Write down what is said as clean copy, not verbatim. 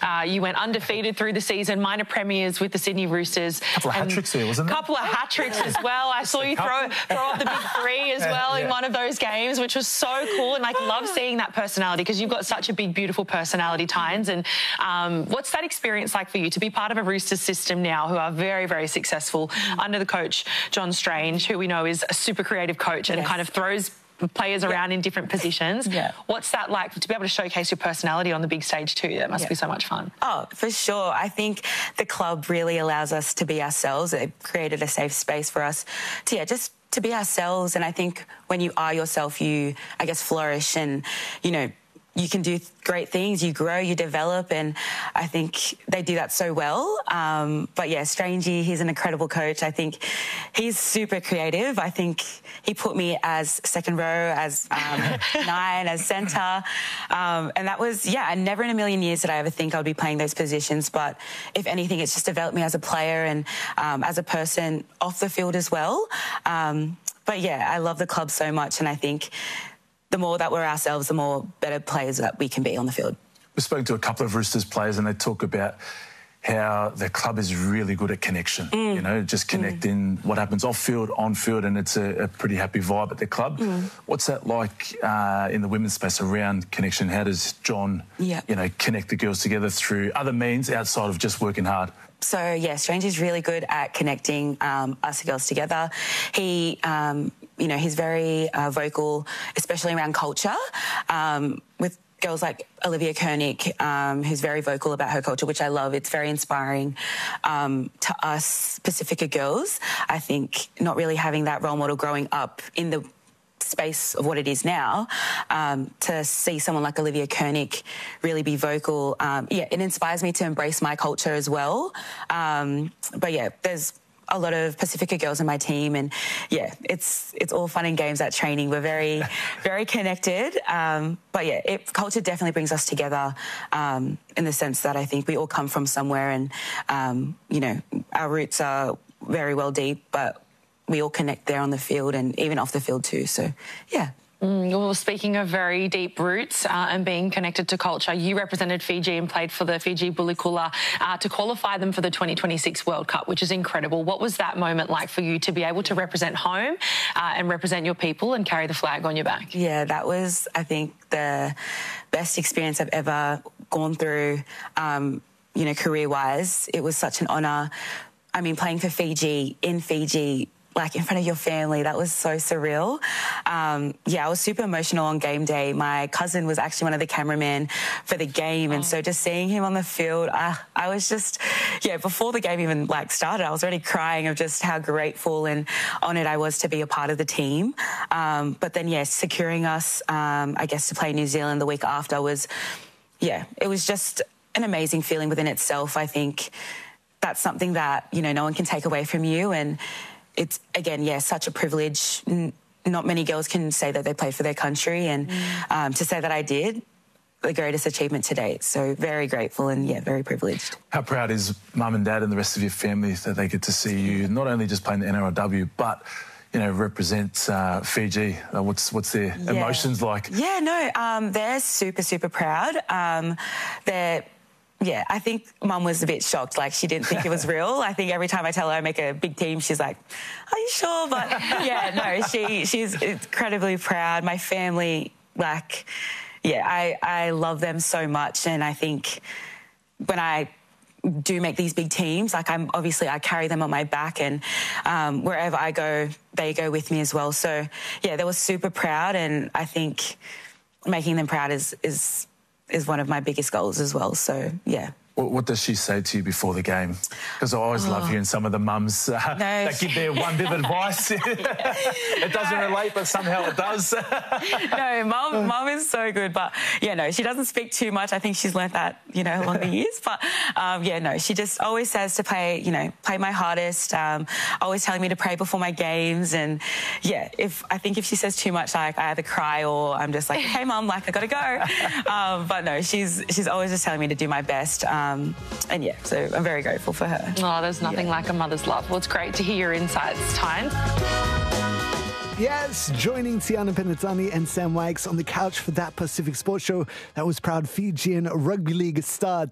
You went undefeated through the season, minor premiers with the Sydney Roosters. A couple of hat-tricks there, wasn't it? A couple of hat-tricks as well. I saw you throw up the big three as well in one of those games, which was so cool. And, love seeing that personality because you've got such a big, beautiful personality, Tynes. And what's that experience like for you to be part of a Roosters system now who are very, very successful under the coach, John Strange, who we know is a super creative coach and kind of throws players around in different positions. What's that like to be able to showcase your personality on the big stage too? That must be so much fun. Oh, for sure. I think the club really allows us to be ourselves. It created a safe space for us to, just to be ourselves. And I think when you are yourself, you, I guess, flourish and, you can do great things, you grow, you develop, and I think they do that so well. But yeah, Strangey, he's an incredible coach. I think he's super creative. I think he put me as second row, as 9, as centre. And that was, I never in a million years did I ever think I would be playing those positions. But if anything, it's just developed me as a player and as a person off the field as well. But yeah, I love the club so much, and I think the more that we're ourselves, the more better players that we can be on the field. We've spoken to a couple of Roosters players and they talk about how the club is really good at connection, just connecting what happens off-field, on-field, and it's a pretty happy vibe at the club. What's that like in the women's space around connection? How does John, connect the girls together through other means outside of just working hard? So, Strange is really good at connecting us girls together. He, he's very vocal, especially around culture, with girls like Olivia Koenig, who's very vocal about her culture, which I love. It's very inspiring to us Pacifica girls. I think not really having that role model growing up in the space of what it is now, to see someone like Olivia Koenig really be vocal, it inspires me to embrace my culture as well. But there's a lot of Pacifica girls in my team, and it's all fun and games at training. We're very, very connected. But culture definitely brings us together in the sense that I think we all come from somewhere, and our roots are very well deep, but we all connect there on the field and even off the field too. So, Well, speaking of very deep roots and being connected to culture, you represented Fiji and played for the Fiji Bulikula to qualify them for the 2026 World Cup, which is incredible. What was that moment like for you to be able to represent home and represent your people and carry the flag on your back? Yeah, that was, I think, the best experience I've ever gone through, career-wise. It was such an honour. I mean, playing for Fiji, in Fiji, like in front of your family, that was so surreal. I was super emotional on game day. My cousin was actually one of the cameramen for the game, and so just seeing him on the field, I was just, before the game even started, I was already crying of just how grateful and honoured I was to be a part of the team. But then, securing us, I guess, to play New Zealand the week after was, it was just an amazing feeling within itself. I think that's something that, no one can take away from you, and it's, again, such a privilege. Not many girls can say that they played for their country, and to say that I did, the greatest achievement to date. So very grateful and, very privileged. How proud is Mum and Dad and the rest of your family that they get to see you not only just playing the NRLW, but, represent Fiji? What's their emotions like? They're super, super proud. I think Mum was a bit shocked. She didn't think it was real. I think every time I tell her I make a big team, she's like, "Are you sure?" But she's incredibly proud. My family, I love them so much, and I think when I do make these big teams, I carry them on my back, and wherever I go, they go with me as well. So they were super proud, and I think making them proud is one of my biggest goals as well. So, What does she say to you before the game? Because I always love hearing some of the mums that give their one bit of advice. It doesn't relate, but somehow it does. No, Mum is so good. But, she doesn't speak too much. I think she's learnt that, along the years. But, she just always says to play my hardest, always telling me to pray before my games. And, I think if she says too much, I either cry or I'm just like, "Hey, Mum, I got to go." But, no, she's always just telling me to do my best. So I'm very grateful for her. Oh, there's nothing like a mother's love. Well, it's great to hear your insights, Tynes. Yes, joining Tiana Penitani and Sam Wags on the couch for that Pacific Sports Show. That was proud Fijian rugby league star